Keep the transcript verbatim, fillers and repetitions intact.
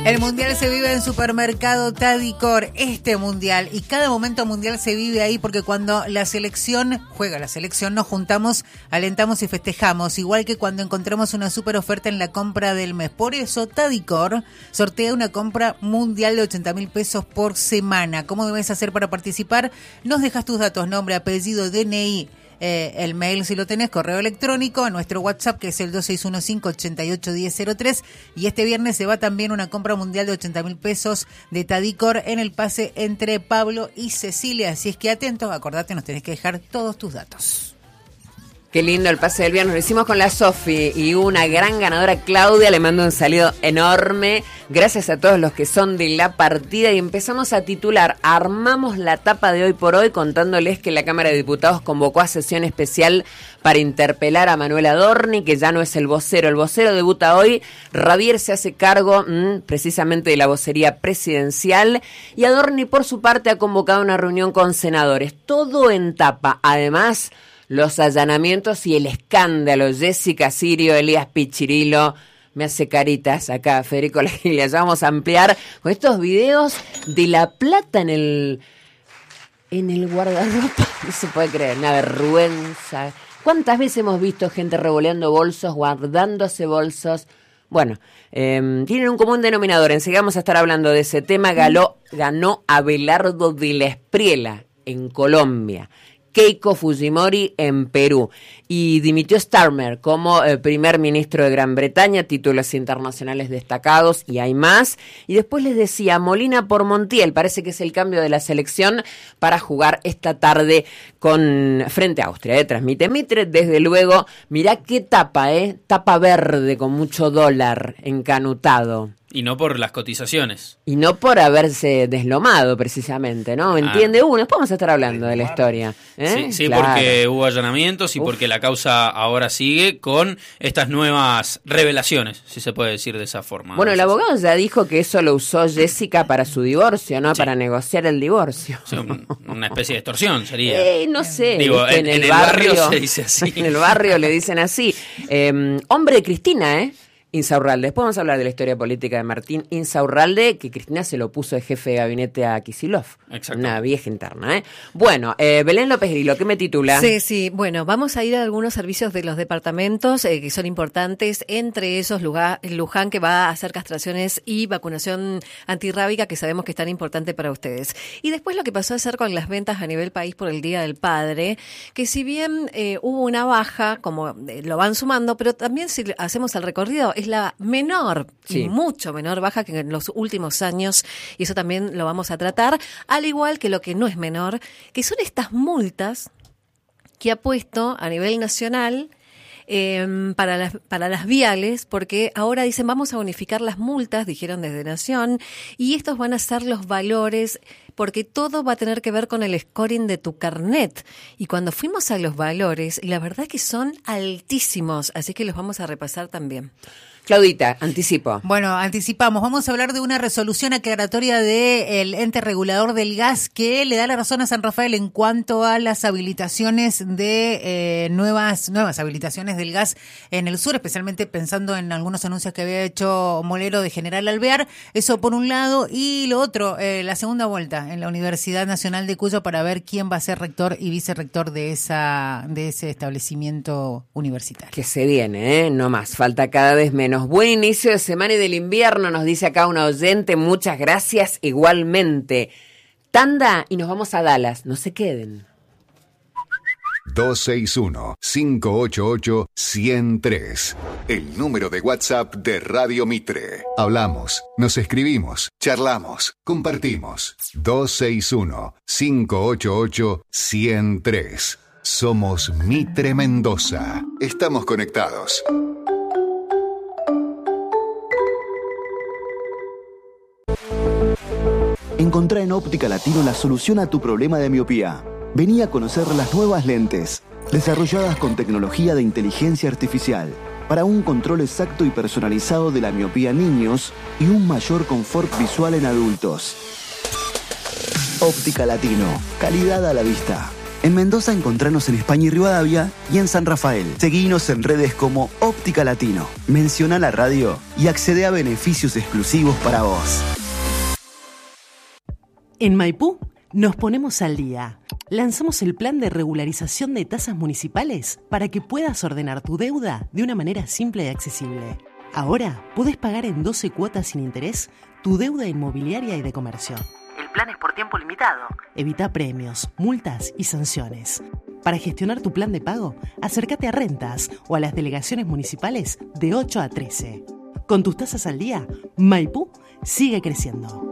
El mundial se vive en Supermercado Tadicor, este mundial, y cada momento mundial se vive ahí porque cuando la selección juega la selección nos juntamos, alentamos y festejamos, igual que cuando encontramos una super oferta en la compra del mes. Por eso Tadicor sortea una compra mundial de ochenta mil pesos por semana. ¿Cómo debes hacer para participar? Nos dejas tus datos, nombre, apellido, D N I, Eh, el mail si lo tenés, correo electrónico, a nuestro WhatsApp que es el dos seis uno cinco, ocho ocho uno cero cero tres, y este viernes se va también una compra mundial de ochenta mil pesos de Tadicor en el pase entre Pablo y Cecilia, así es que atentos, acordate, nos tenés que dejar todos tus datos. Qué lindo el pase del viernes, lo hicimos con la Sofi y una gran ganadora, Claudia, le mando un saludo enorme, gracias a todos los que son de la partida y empezamos a titular, armamos la tapa de hoy por hoy contándoles que la Cámara de Diputados convocó a sesión especial para interpelar a Manuel Adorni, que ya no es el vocero, el vocero debuta hoy, Javier se hace cargo mmm, precisamente de la vocería presidencial y Adorni por su parte ha convocado una reunión con senadores, todo en tapa, además los allanamientos y el escándalo. Jessica Sirio, Elías Pichirilo, me hace caritas acá, Federico Lagilia. Ya vamos a ampliar con estos videos de la plata en el en el guardarropa. No se puede creer, una vergüenza. ¿Cuántas veces hemos visto gente revoleando bolsos, guardándose bolsos? Bueno, eh, tienen un común denominador. Enseguida vamos a estar hablando de ese tema. Galó, ganó Abelardo de la Espriella en Colombia. Keiko Fujimori en Perú y dimitió Starmer como eh, primer ministro de Gran Bretaña, títulos internacionales destacados y hay más. Y después les decía, Molina por Montiel, parece que es el cambio de la selección para jugar esta tarde con frente a Austria. Eh. Transmite Mitre, desde luego, mirá qué tapa, eh, tapa verde con mucho dólar encanutado. Y no por las cotizaciones. Y no por haberse deslomado, precisamente, ¿no? ¿Entiende ah. uno? Después vamos a estar hablando de la historia. ¿eh? Sí, sí claro. Porque hubo allanamientos y Uf. porque la causa ahora sigue con estas nuevas revelaciones, si se puede decir de esa forma. Bueno, ¿no? el abogado ya dijo que eso lo usó Jessica para su divorcio, ¿no? Sí. Para negociar el divorcio. Sí, una especie de extorsión sería. Eh, no sé. Digo, en, en, el, en barrio, el barrio se dice así. En el barrio le dicen así. Eh, hombre de Cristina, ¿eh? Insaurralde. Después vamos a hablar de la historia política de Martín Insaurralde, que Cristina se lo puso de jefe de gabinete a Kicillof. Exacto. Una vieja interna, ¿eh? Bueno, eh, Belén López Grillo, ¿qué me titula? Sí, sí. Bueno, vamos a ir a algunos servicios de los departamentos eh, que son importantes, entre esos Luján, Luján, que va a hacer castraciones y vacunación antirrábica, que sabemos que es tan importante para ustedes. Y después lo que pasó ayer con las ventas a nivel país por el Día del Padre, que si bien eh, hubo una baja, como eh, lo van sumando, pero también si hacemos el recorrido, es la menor, sí. y mucho menor baja que en los últimos años, y eso también lo vamos a tratar, al igual que lo que no es menor, que son estas multas que ha puesto a nivel nacional eh, para las, para las viales, porque ahora dicen vamos a unificar las multas, dijeron desde Nación, y estos van a ser los valores, porque todo va a tener que ver con el scoring de tu carnet. Y cuando fuimos a los valores, la verdad que son altísimos, así que los vamos a repasar también. Claudita, anticipo. Bueno, anticipamos. Vamos a hablar de una resolución aclaratoria del ente regulador del gas que le da la razón a San Rafael en cuanto a las habilitaciones de eh, nuevas nuevas habilitaciones del gas en el sur, especialmente pensando en algunos anuncios que había hecho Molero de General Alvear. Eso por un lado. Y lo otro, eh, la segunda vuelta en la Universidad Nacional de Cuyo para ver quién va a ser rector y vicerrector de esa de ese establecimiento universitario. Que se viene, ¿eh? No más. Falta cada vez menos. Buen inicio de semana y del invierno, nos dice acá una oyente. Muchas gracias igualmente. Tanda y nos vamos a Dallas. No se queden. dos seis uno, cinco ocho ocho, uno cero tres. El número de WhatsApp de Radio Mitre. Hablamos, nos escribimos, charlamos, compartimos. dos seis uno, cinco ocho ocho, uno cero tres. Somos Mitre Mendoza. Estamos conectados. Encontrá en Óptica Latino la solución a tu problema de miopía. Vení a conocer las nuevas lentes, desarrolladas con tecnología de inteligencia artificial, para un control exacto y personalizado de la miopía en niños y un mayor confort visual en adultos. Óptica Latino, calidad a la vista. En Mendoza encontranos en España y Rivadavia y en San Rafael. Seguinos en redes como Óptica Latino. Menciona la radio y accede a beneficios exclusivos para vos. En Maipú nos ponemos al día. Lanzamos el plan de regularización de tasas municipales para que puedas ordenar tu deuda de una manera simple y accesible. Ahora podés pagar en doce cuotas sin interés tu deuda inmobiliaria y de comercio. El plan es por tiempo limitado. Evita premios, multas y sanciones. Para gestionar tu plan de pago, acércate a Rentas o a las delegaciones municipales de ocho a trece. Con tus tasas al día, Maipú sigue creciendo.